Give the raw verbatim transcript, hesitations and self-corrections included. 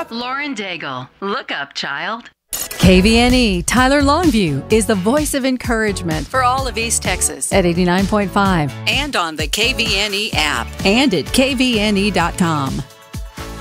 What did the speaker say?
Lauren Daigle. Look up, child. K V N E Tyler Longview is the voice of encouragement for all of East Texas at eighty-nine point five and on the K V N E app and at K V N E dot com.